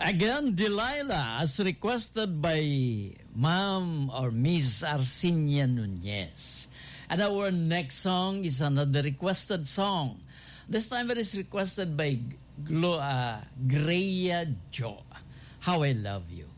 Again, Delilah, as requested by Ma'am or Miss Arsinia Nunez. And our next song is another requested song. This time it is requested by Greya Jo. How I Love You.